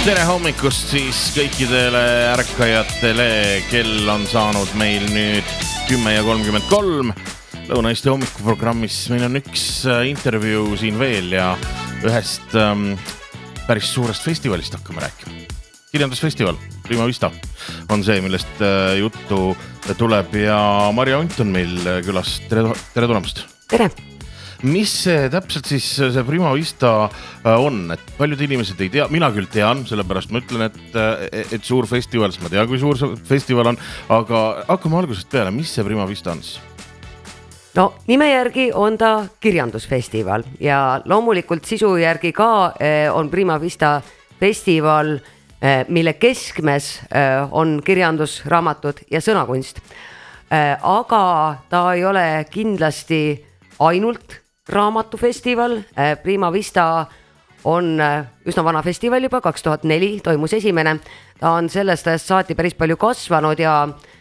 Tere hommikust siis kõikidele ärkajatele, kell on saanud meil nüüd 10:33. Lõuna-Eesti hommikuprogrammis meil on üks intervjuu siin veel ja ühest päris suurest festivalist hakkame rääkima. Kirjandusfestival, Prima Vista on see, millest juttu tuleb ja Marja Unt on meil külas. Tere tulemast! Tere! Mis see täpselt siis see Prima Vista on? Et paljud inimesed ei tea, mina küll tean, sellepärast ma ütlen, et suur festival, ma tean, kui suur see festival on, aga hakkame algusest peale, mis see Prima Vista on? No nime järgi on ta kirjandusfestival ja loomulikult sisu järgi ka on Prima Vista festival, mille keskmes on kirjandus, raamatud ja sõnakunst. Aga ta ei ole kindlasti ainult raamatufestival. Prima Vista on üsna vana festival juba, 2004 toimus esimene. Ta on sellest ajast saati päris palju kasvanud ja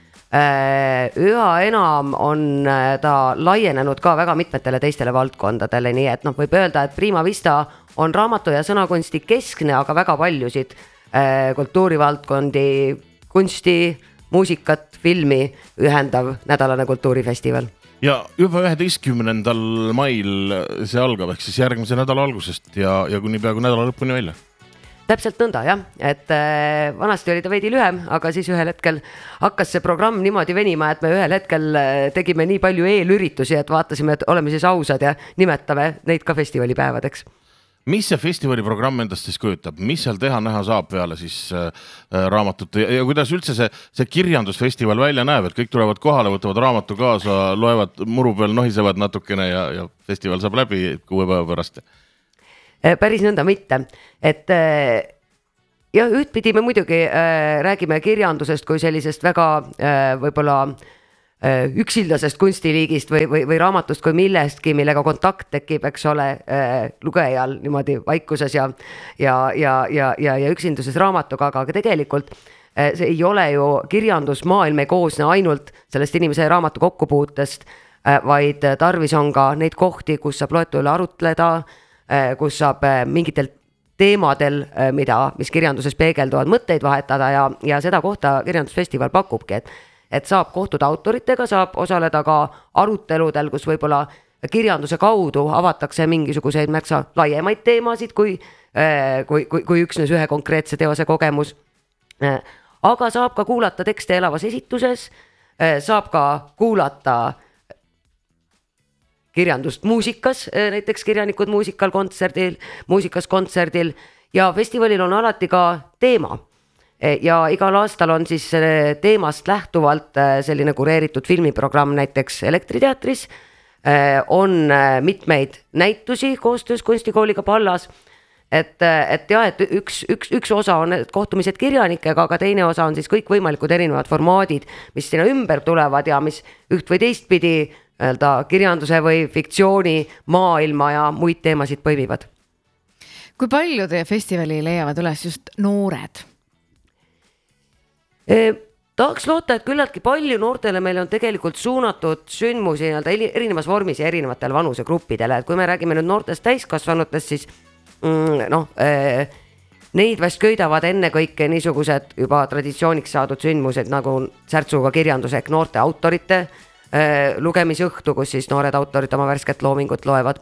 üha enam on ta laienenud ka väga mitmetele teistele valdkondadele, nii et võib öelda, et Prima Vista on raamatu ja sõnakunsti keskne, aga väga paljusid kultuurivaldkondi, kunsti, muusikat, filmi ühendav nädalane kultuurifestival. Ja juba 11. mail see algab, ehk siis järgmise nädala algusest ja kuni peaaegu nädala lõpuni välja. Täpselt nõnda, jah, et vanasti oli ta veidi lühem, aga siis ühel hetkel hakkas see programm niimoodi venima, et me ühel hetkel tegime nii palju eelüritusi, et vaatasime, et oleme siis ausad ja nimetame neid ka festivalipäevadeks. Mis see festivali programm endast siis kujutab? Mis seal teha näha saab peale siis raamatut ja kuidas üldse see kirjandusfestival välja näeb, et kõik tulevad kohale, võtavad raamatu kaasa, loevad muru peal, nohisevad natukene ja festival saab läbi 6 päeva pärast? Päris nõnda mitte, et ja ühtpidi me muidugi räägime kirjandusest kui sellisest väga võib-olla üksildasest kunstiliigist või raamatust kui millestki, millega kontakt tekib, eks ole, lugejal niimoodi vaikuses ja üksinduses raamatuga, aga tegelikult see ei ole ju kirjandusmaailm ei koosne ainult sellest inimese raamatu kokkupuutest, vaid tarvis on ka neid kohti, kus saab loetu üle arutleda, kus saab mingitel teemadel, mis kirjanduses peegelduvad, mõtteid vahetada ja seda kohta kirjandusfestival pakubki, et saab kohtuda autoritega, saab osaleda ka aruteludel, kus võib-olla kirjanduse kaudu avatakse mingisuguseid märksa laiemaid teemasid kui üksnes ühe konkreetse teose kogemus. Aga saab ka kuulata tekste elavas esituses, saab ka kuulata kirjandust muusikas, näiteks kirjanikud muusikas kontserdil ja festivalil on alati ka teema. Ja igal aastal on siis teemast lähtuvalt selline kureeritud filmiprogramm näiteks Elektriteatris, on mitmeid näitusi koostöös kunstikooliga Pallas, et üks osa on kohtumised kirjanikega, aga teine osa on siis kõik võimalikud erinevad formaadid, mis sinna ümber tulevad ja mis üht või teistpidi kirjanduse või fiktsiooni, maailma ja muid teemasid põimivad. Kui palju teie festivali leiavad üles just noored? Tahaks loota, et küllaltki palju noortele meil on tegelikult suunatud sündmusi erinevas vormis ja erinevatel vanusegruppidele, et kui me räägime nüüd noortest täiskasvanutest, siis neid vast köidavad enne kõike niisugused juba traditsiooniks saadud sündmused nagu särtsuga kirjandus ehk noorte autorite lugemisõhtu, kus siis noored autorid oma värsket loomingut loevad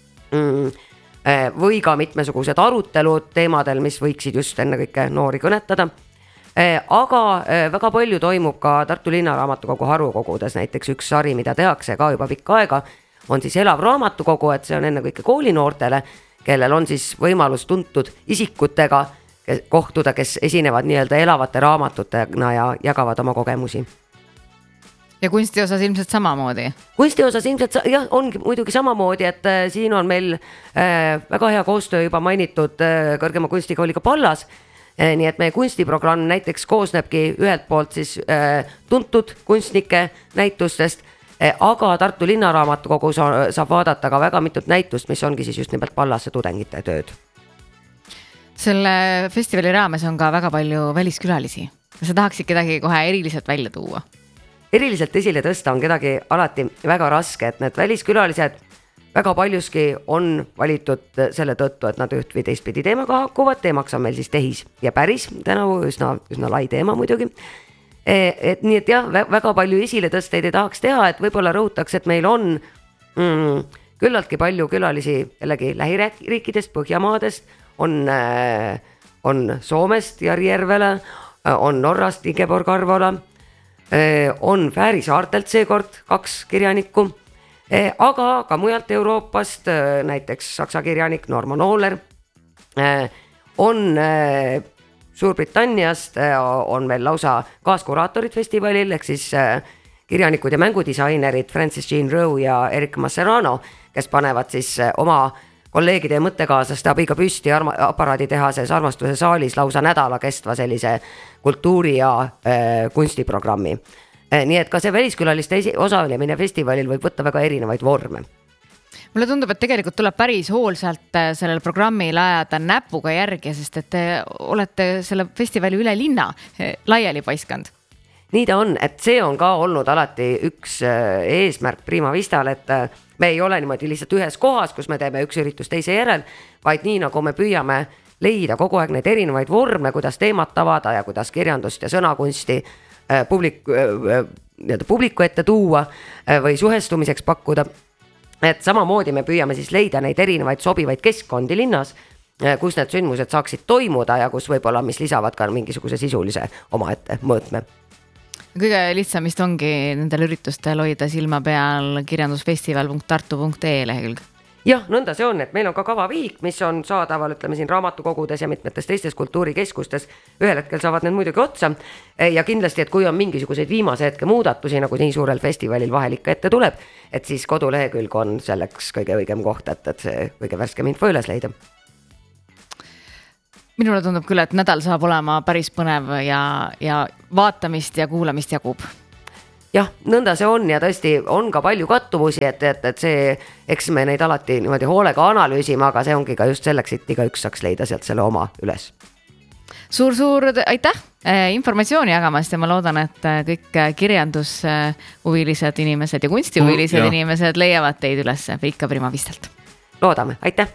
või ka mitmesugused arutelud teemadel, mis võiksid just enne kõike noori kõnetada. Aga väga palju toimub ka Tartu Linnaraamatukogu harukogudes, näiteks üks sari, mida tehakse ka juba pikka aega, on siis elav raamatukogu, et see on enne kõike koolinoortele, kellel on siis võimalus tuntud isikutega kohtuda, kes esinevad nii-öelda elavate raamatutena ja jagavad oma kogemusi. Ja kunsti osas ilmselt samamoodi? Kunsti osas ilmselt ongi muidugi samamoodi, et siin on meil väga hea koostöö juba mainitud kõrgema kunstikooliga Pallas. Nii et meie kunstiprogramm näiteks koosnebki ühelt poolt siis tuntud kunstnike näitustest, aga Tartu Linnaraamatukogu saab vaadata ka väga mitut näitust, mis ongi siis just nimelt Pallasse tudengite tööd. Selle festivali raames on ka väga palju väliskülalisi. Kas sa tahaksid kedagi kohe eriliselt välja tuua? Eriliselt esile tõsta on kedagi alati väga raske, et need väliskülalised väga paljuski on valitud selle tõttu, et nad üht või teistpidi teemaga hakuvad. Teemaks on meil siis tehis ja päris, tänu üsna lai teema muidugi. Et nii, et jah, väga palju esiletõsteid ei tahaks teha, et võib-olla rõhutaks, et meil on küllaltki palju külalisi jällegi lähiriikidest, Põhjamaadest, on Soomest Jari Järvele, on Norrast Ingeborg Arvola, on Fääri saartelt seekord 2 kirjanikku, aga ka mujalt Euroopast, näiteks saksa kirjanik Norman Ohler, on Suurbritanniast, on veel lausa kaaskuraatorid festivalil, ehk siis kirjanikud ja mängudisainerid Francis Jean Rowe ja Eric Masserano, kes panevad siis oma kolleegide ja mõttekaaslaste abiga püsti aparaaditehases Armastuse saalis lausa nädala kestva sellise kultuuri- ja kunstiprogrammi. Nii et ka see väliskülaliste osalemine festivalil võib võtta väga erinevaid vorme. Mulle tundub, et tegelikult tuleb päris hoolsalt sellel programmil ajada näpuga järgi, sest et te olete selle festivali üle linna laiali paiskanud. Nii ta on, et see on ka olnud alati üks eesmärk Prima Vistal, et me ei ole niimoodi lihtsalt ühes kohas, kus me teeme üks üritus teise järel, vaid nii nagu me püüame leida kogu aeg neid erinevaid vorme, kuidas teemat avada ja kuidas kirjandust ja sõnakunsti publiku ette tuua või suhestumiseks pakkuda. Et samamoodi me püüame siis leida neid erinevaid sobivaid keskkondi linnas, kus need sündmused saaksid toimuda ja kus võib-olla, mis lisavad ka mingisuguse sisulise omaette mõõtme. Kõige lihtsam vist ongi nendel üritustel hoida silma peal kirjandusfestival.tartu.ee lehekülg. Jah, nõnda see on, et meil on ka kavaviik, mis on saadaval, ütleme siin raamatukogudes ja mitmetes teistes kultuurikeskustes. Ühel hetkel saavad need muidugi otsa ja kindlasti, et kui on mingisuguseid viimase hetke muudatusi, nagu nii suurel festivalil vahel ikka ette tuleb, et siis kodulehekülg on selleks kõige õigem koht, et see kõige värskem info üles leida. Minule tundub küll, et nädal saab olema päris põnev ja vaatamist ja kuulamist jagub. Jah, nõnda see on ja tõesti on ka palju kattuvusi, et see, eks me neid alati niimoodi hoolega analüüsime, aga see ongi ka just selleks, et igaüks saaks leida sealt selle oma üles. Suur aitäh informatsiooni jagamast ja ma loodan, et kõik kirjandushuvilised inimesed ja kunstihuvilised inimesed leiavad teid üles ikka Prima Vistalt. Loodame, aitäh!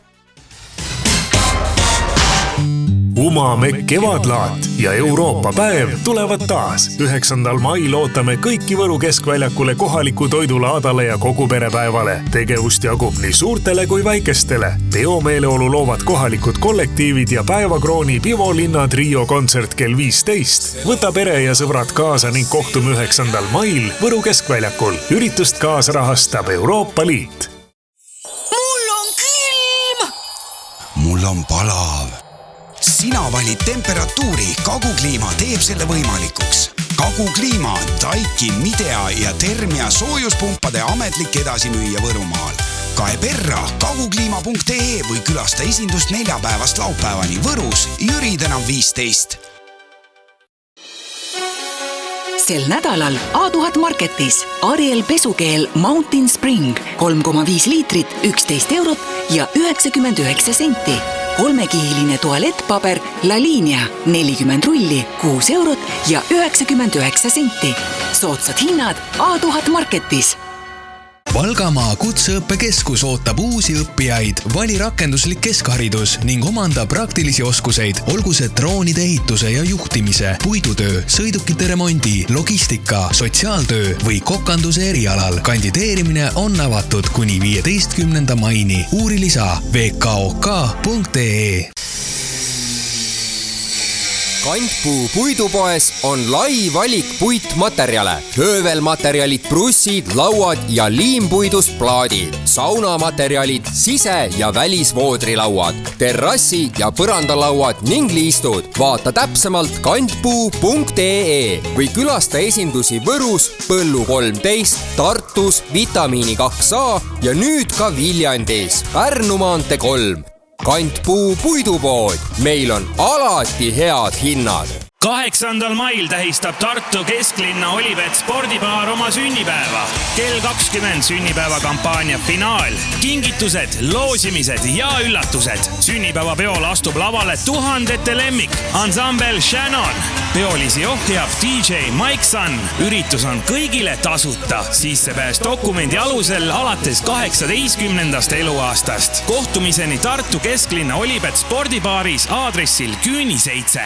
Umame kevadlaat ja Euroopa päev tulevad taas. 9. mail ootame kõiki Võru keskväljakule kohaliku toidulaadale ja kogu perepäevale. Tegevust jagub nii suurtele kui väikestele. Teomeeleolu loovad kohalikud kollektiivid ja päevakrooni Pivo linna trio kontsert kell 15. Võta pere ja sõbrad kaasa ning kohtume 9. mail Võru keskväljakul. Üritust kaasrahastab Euroopa Liit. Mul on külm! Mul on palav. Sina valid temperatuuri, Kagukliima teeb selle võimalikuks. Kagukliima on Daikin, Midea ja Termia soojuspumpade ametlik edasimüüja Võrumaal. Kae perra kagukliima.ee või külasta esindust neljapäevast laupäevani Võrus Jüri tänav 15. Sel nädalal A1000 Marketis Ariel pesukeel Mountain Spring 3,5 liitrit 11 eurot ja 99 senti. 3-kihiline tualettpaber La Linea 40 rulli 6 eurot ja 99 senti. Soodsad hinnad A1000 Marketis. Valgamaa kutseõppekeskus ootab uusi õppijaid. Vali rakenduslik keskharidus ning omanda praktilisi oskuseid, olgu see droonide ehituse ja juhtimise, puidutöö, sõidukite remondi, logistika, sotsiaaltöö või kokanduse erialal. Kandideerimine on avatud kuni 15. maini. Uuri lisa vkok.ee. Kantpuu puidupoes on lai valik puitmaterjale. Höövelmaterjalid, brussid, lauad ja liimpuidust plaadid. Saunamaterjalid, sise- ja välisvoodrilauad, terrassi- ja põrandalauad ning liistud. Vaata täpsemalt kantpuu.ee või külasta esindusi Võrus, Põllu 13, Tartus, Vitamiini 2A ja nüüd ka Viljandis, Pärnu maantee 3. Kantpuu puidupood. Meil on alati head hinnad. 8. mail tähistab Tartu kesklinna Olipet spordibaar oma sünnipäeva. Kell 20 sünnipäevakampaania finaal. Kingitused, loosimised ja üllatused. Sünnipäevapeol astub lavale 1000 lemmik. Ansambel Shannon. Peolisi ohjab DJ Mike Sun. Üritus on kõigile tasuta. Sissepääs dokumendi alusel alates 18. eluaastast. Kohtumiseni Tartu kesklinna Olipet spordibaaris aadressil Küüni 7.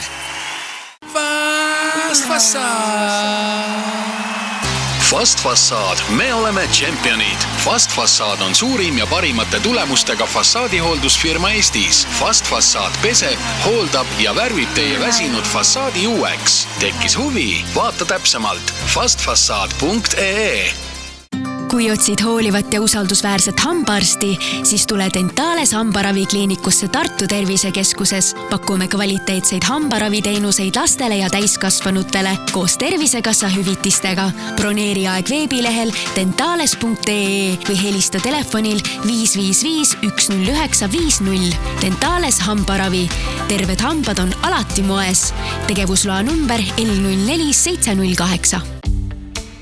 Fast Fassaad, me oleme tšempionid. Fast Fassaad on suurim ja parimate tulemustega fassaadihooldusfirma Eestis. Fast Fassaad peseb, hooldab ja värvib teie väsinud fassaadi uueks. Tekkis huvi? Vaata täpsemalt fastfassaad.ee. Kui otsid hoolivat ja usaldusväärset hambaarsti, siis tule Dentales hambaravikliinikusse Tartu tervisekeskuses. Pakume kvaliteetseid hambaraviteenuseid lastele ja täiskasvanutele koos Tervisekassa hüvitistega. Broneeri aeg veebilehel dentales.ee või helista telefonil 555 109 50. Dentales hambaravi. Terved hambad on alati moes. Tegevusloa number L04 708.